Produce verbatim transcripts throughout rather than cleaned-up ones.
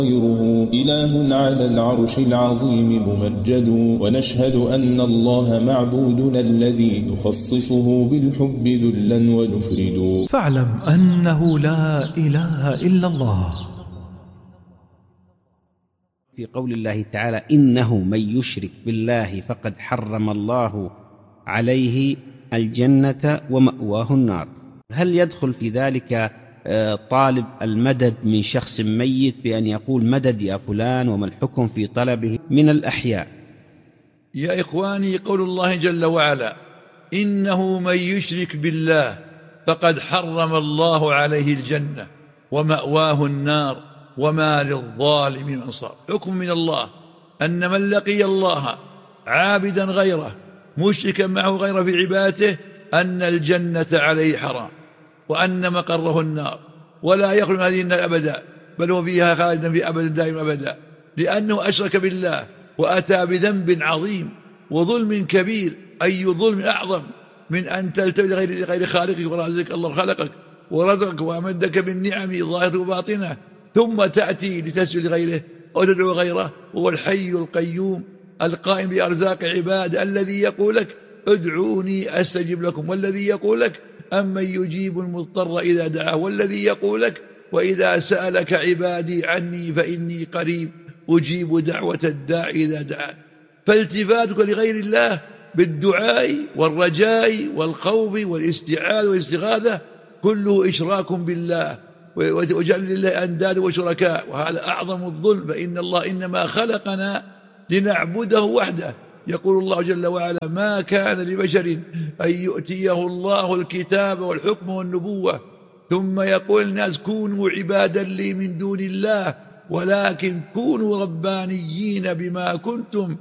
غيره إله على العرش العظيم ممجد، ونشهد أن الله معبودنا الذي يخصصه بالحب ذلا ونفرد. فاعلم أنه لا إله إلا الله. في قول الله تعالى: إنه من يشرك بالله فقد حرم الله عليه الجنة ومأواه النار. هل يدخل في ذلك طالب المدد من شخص ميت بأن يقول مدد يا فلان، وما الحكم في طلبه من الأحياء؟ يا إخواني، قول الله جل وعلا: إنه من يشرك بالله فقد حرم الله عليه الجنة ومأواه النار وما للظالم من أنصار. حكم من الله أن من لقي الله عابدا غيره مشركا معه غيره في عبادته أن الجنة عليه حرام، وأن مقره النار، ولا يخرج من هذه النار أبدا، بل هو فيها خالدا في أبدا دائم أبدا، لأنه أشرك بالله وأتى بذنب عظيم وظلم كبير. أي ظلم أعظم من أن تلتفت لغير غير خالقك ورازقك؟ الله خلقك ورزقك وأمدك بالنعم ظاهرة وباطنة، ثم تأتي لتسجد لغيره وتدعو غيره. هو الحي القيوم القائم بأرزاق عباده، الذي يقول لك: ادعوني أستجب لكم، والذي يقول لك: أمن يجيب المضطر إذا دعاه، والذي يقول لك: وإذا سألك عبادي عني فإني قريب أجيب دعوة الداعي إذا دعان. فالتفاتك لغير الله بالدعاء والرجاء والخوف والاستعاذة والاستغاثة كله إشراك بالله وجعل لله أندادا وشركاء، وهذا أعظم الظلم، فإن الله إنما خلقنا لنعبده وحده. يقول الله جل وعلا: ما كان لبشر أن يؤتيه الله الكتاب والحكم والنبوة ثم يقول الناس كونوا عبادا لي من دون الله، ولكن كونوا ربانيين بما كنتم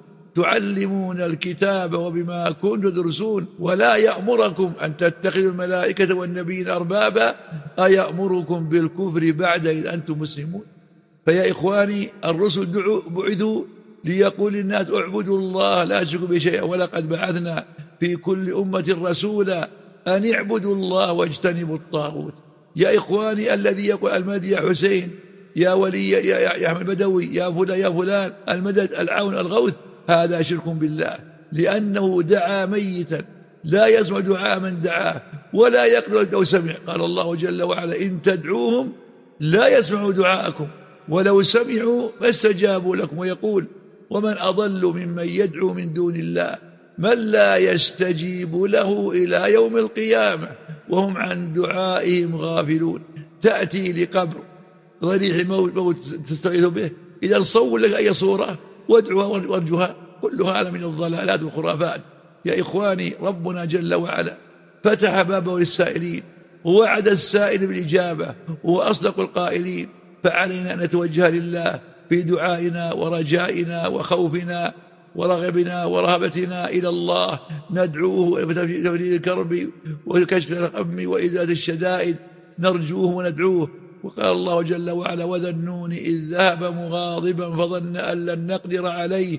تعلمون الكتاب وبما كنتم تدرسون، ولا يأمركم أن تتخذوا الملائكة والنبيين أربابا أيأمركم بالكفر بعد إذ أنتم مسلمون. فيا إخواني، الرسل دعوا بعثوا ليقول الناس: اعبدوا الله لا تشركوا به شيئا، ولقد بعثنا في كل أمة رسولا أن اعبدوا الله واجتنبوا الطاغوت. يا إخواني، الذي يقول المدد يا حسين يا ولي يا, يا, يا أحمد بدوي يا فلان يا فلان، المدد العون الغوث، هذا شرك بالله، لأنه دعا ميتا لا يسمع دعاء من دعاه ولا يقدر لو سمع. قال الله جل وعلا: إن تدعوهم لا يسمعوا دعاءكم ولو سمعوا ما استجابوا لكم. ويقول: ومن أضل ممن يدعو من دون الله من لا يستجيب له إلى يوم القيامة وهم عن دعائهم غافلون. تأتي لقبر ضريح موت, موت تستغيث به، إذا صور لك أي صورة وادعوها وارجوها، كل هذا من الضلالات والخرافات. يا إخواني، ربنا جل وعلا فتح بابه للسائلين ووعد السائل بالإجابة، وهو أصدق القائلين. فعلينا أن نتوجه لله في دعائنا ورجائنا وخوفنا ورغبنا ورهبتنا إلى الله، ندعوه بتفريج الكرب وكشف الغم وإزالة الشدائد، نرجوه وندعوه. وقال الله جل وعلا: وذا النون إذ ذهب مغاضبا فظن أن لن نقدر عليه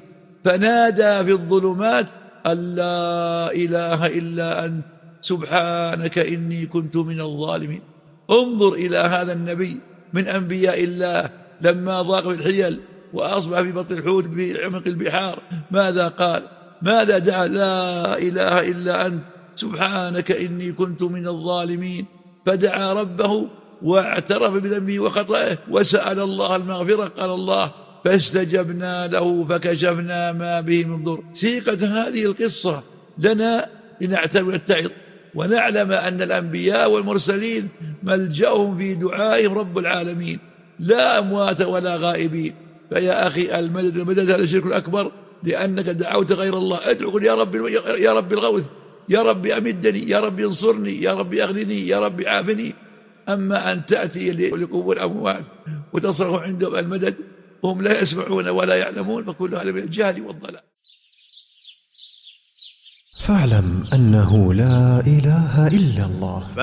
فنادى في الظلمات أن لا إله إلا أنت سبحانك إني كنت من الظالمين. انظر إلى هذا النبي من أنبياء الله لما ضاق في الحيل وأصبح في بطن الحوت بعمق البحار، ماذا قال؟ ماذا دعا؟ لا إله إلا أنت سبحانك إني كنت من الظالمين. فدعا ربه واعترف بذنبه وخطئه وسأل الله المغفرة. قال الله: فاستجبنا له فكشفنا ما به من ضر. سيقت هذه القصة لنا لنعتبر ونتعظ ونعلم أن الأنبياء والمرسلين ملجأهم في دعائهم رب العالمين، لا أموات ولا غائبين. فيا أخي، المدد المدد هذا الشرك الأكبر، لأنك دعوت غير الله. ادعو يا رب يا رب الغوث، يا رب أمدني، يا رب انصرني، يا رب أغنني، يا رب عافني. أما أن تأتي لقبور الأموات وتصرخ عندهم المدد وهم لا يسمعون ولا يعلمون، فكل هذا من الجهل والضلال. فاعلم أنه لا إله إلا الله.